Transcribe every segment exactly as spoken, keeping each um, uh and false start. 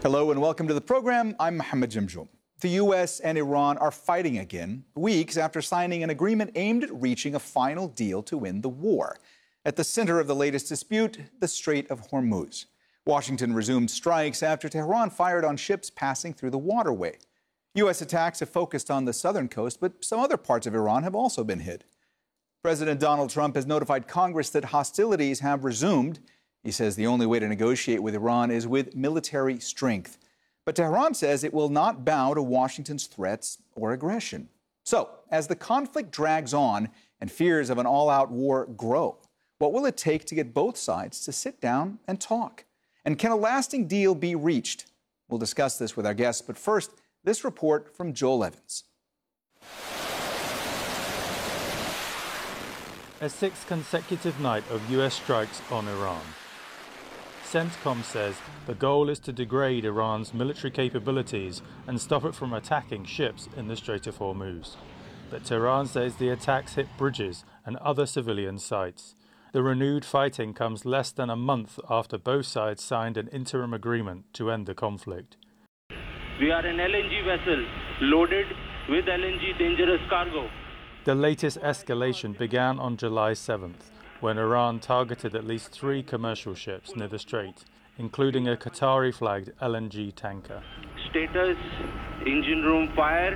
Hello and welcome to the program. I'm Mohammed Jamjoom. The U S and Iran are fighting again, weeks after signing an agreement aimed at reaching a final deal to end the war. At the center of the latest dispute, the Strait of Hormuz. Washington resumed strikes after Tehran fired on ships passing through the waterway. U S attacks have focused on the southern coast, but some other parts of Iran have also been hit. President Donald Trump has notified Congress that hostilities have resumed. He says the only way to negotiate with Iran is with military strength. But Tehran says it will not bow to Washington's threats or aggression. So, as the conflict drags on and fears of an all-out war grow, what will it take to get both sides to sit down and talk? And can a lasting deal be reached? We'll discuss this with our guests, but first, this report from Joel Evans. A sixth consecutive night of U S strikes on Iran. CENTCOM says the goal is to degrade Iran's military capabilities and stop it from attacking ships in the Strait of Hormuz. But Tehran says the attacks hit bridges and other civilian sites. The renewed fighting comes less than a month after both sides signed an interim agreement to end the conflict. We are an L N G vessel loaded with L N G dangerous cargo. The latest escalation began on July seventh, when Iran targeted at least three commercial ships near the strait, including a Qatari-flagged L N G tanker. Status, engine room fire,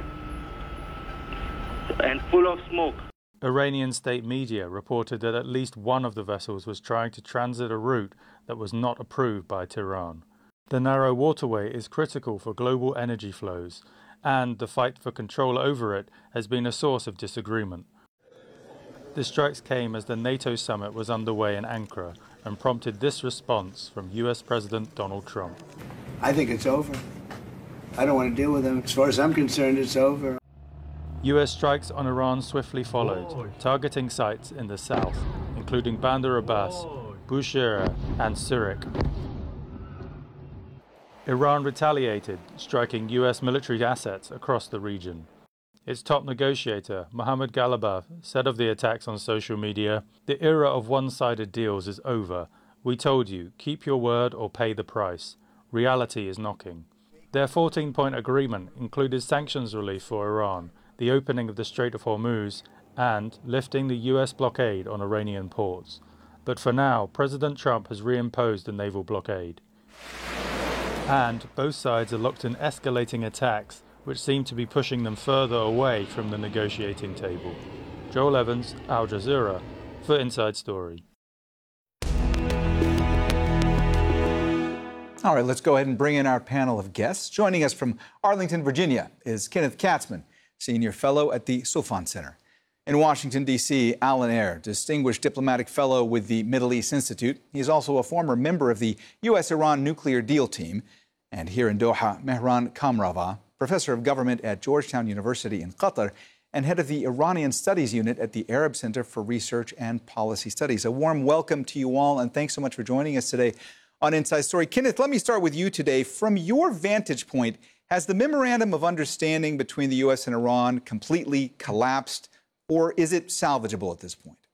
and full of smoke. Iranian state media reported that at least one of the vessels was trying to transit a route that was not approved by Tehran. The narrow waterway is critical for global energy flows, and the fight for control over it has been a source of disagreement. The strikes came as the NATO summit was underway in Ankara and prompted this response from U S President Donald Trump. I think it's over. I don't want to deal with them. As far as I'm concerned, it's over. U S strikes on Iran swiftly followed, targeting sites in the south, including Bandar Abbas, Bushehr, and Sirik. Iran retaliated, striking U S military assets across the region. Its top negotiator, Mohammad Ghalibaf, said of the attacks on social media, "The era of one-sided deals is over. We told you, keep your word or pay the price. Reality is knocking." Their fourteen-point agreement included sanctions relief for Iran, the opening of the Strait of Hormuz, and lifting the U S blockade on Iranian ports. But for now, President Trump has reimposed a naval blockade. And both sides are locked in escalating attacks, which seem to be pushing them further away from the negotiating table. Joel Evans, Al Jazeera, for Inside Story. All right, let's go ahead and bring in our panel of guests. Joining us from Arlington, Virginia, is Kenneth Katzman, Senior Fellow at the Soufan Center. In Washington, D C, Alan Ayer, Distinguished Diplomatic Fellow with the Middle East Institute. He's also a former member of the U S Iran Nuclear Deal Team. And here in Doha, Mehran Kamrava, Professor of Government at Georgetown University in Qatar and head of the Iranian Studies Unit at the Arab Center for Research and Policy Studies. A warm welcome to you all, and thanks so much for joining us today on Inside Story. Kenneth, let me start with you today. From your vantage point, has the memorandum of understanding between the U S and Iran completely collapsed, or is it salvageable at this point?